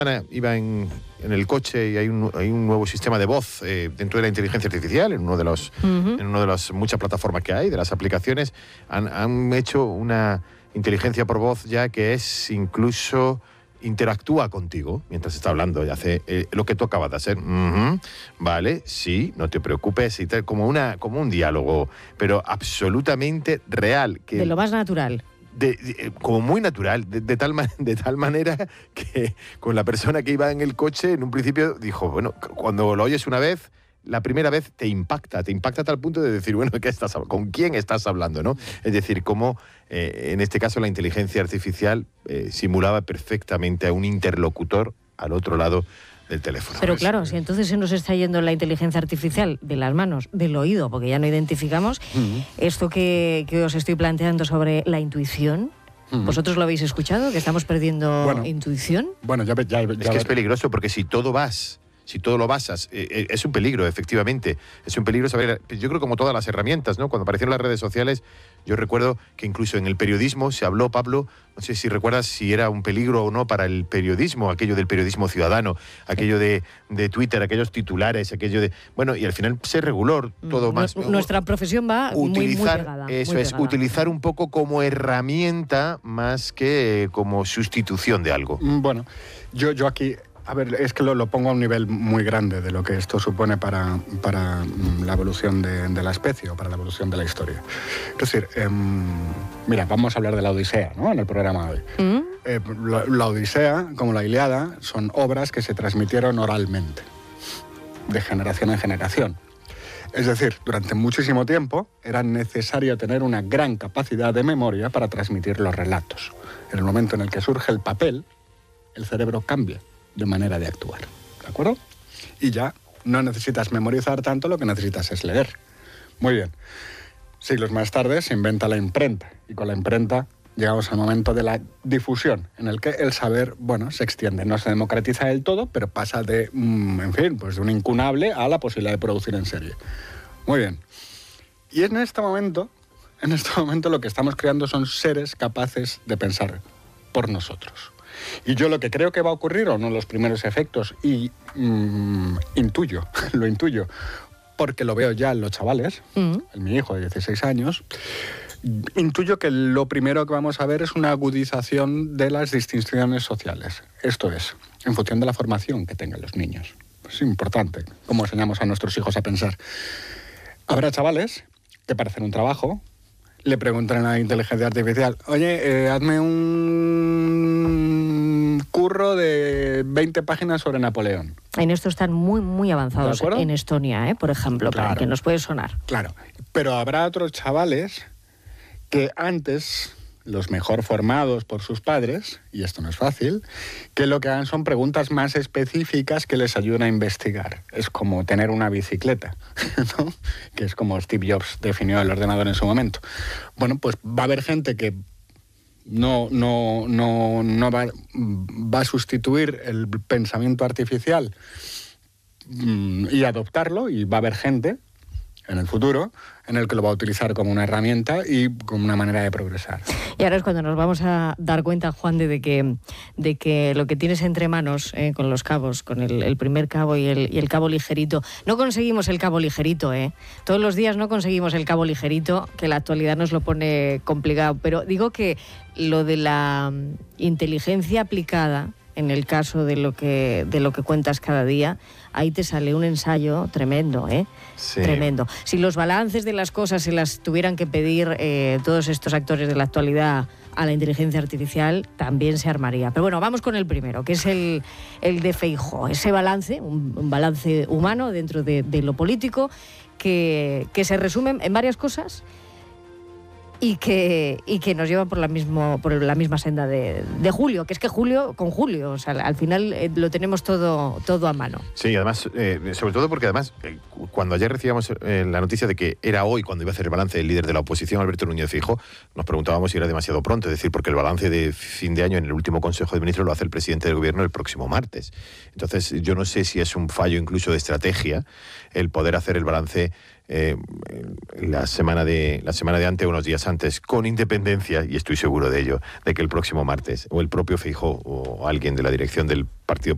Iba en el coche y hay un nuevo sistema de voz dentro de la inteligencia artificial, en una de las muchas plataformas que hay, de las aplicaciones. Han hecho una inteligencia por voz ya que es incluso interactúa contigo mientras está hablando y hace lo que tú acabas de hacer. Vale, sí, no te preocupes, y tal, como un diálogo, pero absolutamente real. De lo más natural. Como muy natural, de tal manera que con la persona que iba en el coche, en un principio dijo, bueno, cuando lo oyes una vez, la primera vez te impacta a tal punto de decir, bueno, ¿con quién estás hablando, no? Es decir, cómo en este caso la inteligencia artificial simulaba perfectamente a un interlocutor al otro lado del teléfono. Pero claro, si entonces se nos está yendo la inteligencia artificial de las manos, del oído, porque ya no identificamos, esto que os estoy planteando sobre la intuición, ¿vosotros lo habéis escuchado? ¿Que estamos perdiendo intuición? Bueno, ya es que es peligroso, porque si todo lo basas, es un peligro, efectivamente. Es un peligro saber, yo creo como todas las herramientas, ¿no? Cuando aparecieron las redes sociales, yo recuerdo que incluso en el periodismo se habló, Pablo, no sé si recuerdas si era un peligro o no para el periodismo, aquello del periodismo ciudadano, aquello de Twitter, aquellos titulares, aquello de... Bueno, y al final se reguló todo más. Nuestra profesión va muy pegada. Eso es, utilizar un poco como herramienta más que como sustitución de algo. Bueno, yo aquí... A ver, es que lo pongo a un nivel muy grande de lo que esto supone para la evolución de la especie o para la evolución de la historia. Es decir, mira, vamos a hablar de la Odisea, ¿no?, en el programa de hoy. La Odisea, como la Ilíada, son obras que se transmitieron oralmente, de generación en generación. Es decir, durante muchísimo tiempo era necesario tener una gran capacidad de memoria para transmitir los relatos. En el momento en el que surge el papel, el cerebro cambia de manera de actuar, ¿de acuerdo? Y ya no necesitas memorizar tanto, lo que necesitas es leer. Muy bien. Siglos más tarde se inventa la imprenta, y con la imprenta llegamos al momento de la difusión, en el que el saber, bueno, se extiende. No se democratiza del todo, pero pasa de, en fin, pues de un incunable a la posibilidad de producir en serie. Muy bien. Y en este momento lo que estamos creando son seres capaces de pensar por nosotros. Y yo lo que creo que va a ocurrir, o no los primeros efectos, y lo intuyo, porque lo veo ya en los chavales, en mi hijo de 16 años, intuyo que lo primero que vamos a ver es una agudización de las distinciones sociales. Esto es, en función de la formación que tengan los niños. Es importante cómo enseñamos a nuestros hijos a pensar. Habrá chavales que para hacer un trabajo le preguntan a la inteligencia artificial, oye, hazme un curro de 20 páginas sobre Napoleón. En esto están muy avanzados en Estonia, por ejemplo, claro, para que nos puede sonar. Claro, pero habrá otros chavales que antes, los mejor formados por sus padres, y esto no es fácil, que lo que hagan son preguntas más específicas que les ayuden a investigar. Es como tener una bicicleta, ¿no?, que es como Steve Jobs definió el ordenador en su momento. Bueno, pues va a haber gente que no va a sustituir el pensamiento artificial y adoptarlo, y va a haber gente en el futuro en el que lo va a utilizar como una herramienta y como una manera de progresar. Y ahora es cuando nos vamos a dar cuenta, Juan, de que lo que tienes entre manos, con los cabos, con el primer cabo y el cabo ligerito, no conseguimos el cabo ligerito, todos los días no conseguimos el cabo ligerito, que la actualidad nos lo pone complicado, pero digo que lo de la inteligencia aplicada, en el caso de lo que cuentas cada día, ahí te sale un ensayo tremendo, Sí. Tremendo. Si los balances de las cosas se las tuvieran que pedir todos estos actores de la actualidad a la inteligencia artificial, también se armaría. Pero bueno, vamos con el primero, que es el de Feijóo. Ese balance, un balance humano dentro de lo político, que se resume en varias cosas y que nos lleva por la misma senda de Julio, que es que Julio con Julio, o sea, al final lo tenemos todo a mano. Sí, además, sobre todo porque además, cuando ayer recibíamos la noticia de que era hoy cuando iba a hacer el balance el líder de la oposición, Alberto Núñez Feijóo, nos preguntábamos si era demasiado pronto, es decir, porque el balance de fin de año en el último Consejo de Ministros lo hace el presidente del Gobierno el próximo martes. Entonces, yo no sé si es un fallo incluso de estrategia el poder hacer el balance la semana de antes, unos días antes, con independencia, y estoy seguro de ello, de que el próximo martes o el propio Feijóo o alguien de la dirección del partido